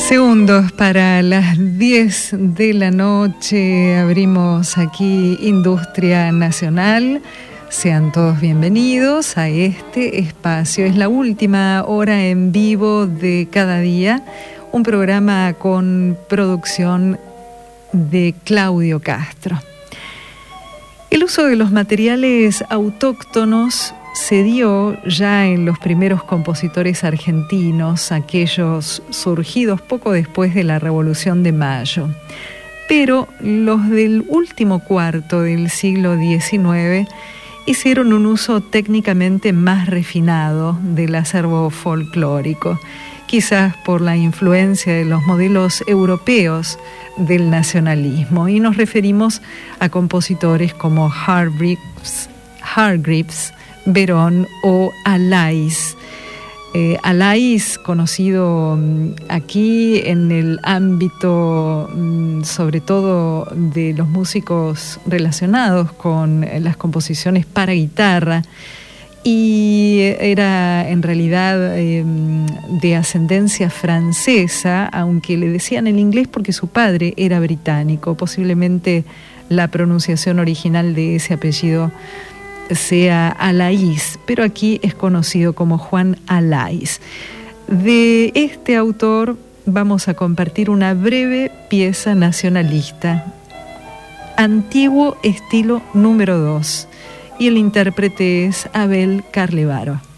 Segundos para las 10 de la noche, abrimos aquí Industria Nacional. Sean todos bienvenidos a este espacio. Es la última hora en vivo de cada día, un programa con producción de Claudio Castro. El uso de los materiales autóctonos se dio ya en los primeros compositores argentinos, aquellos surgidos poco después de la Revolución de Mayo. Pero los del último cuarto del siglo XIX hicieron un uso técnicamente más refinado del acervo folclórico, quizás por la influencia de los modelos europeos del nacionalismo, y nos referimos a compositores como Hargreaves, Verón o Alais. Alais, conocido aquí en el ámbito sobre todo de los músicos relacionados con las composiciones para guitarra, y era en realidad de ascendencia francesa, aunque le decían en inglés porque su padre era británico. Posiblemente la pronunciación original de ese apellido sea Alais, pero aquí es conocido como Juan Alais. De este autor vamos a compartir una breve pieza nacionalista, Antiguo Estilo número 2, y el intérprete es Abel Carlevaro.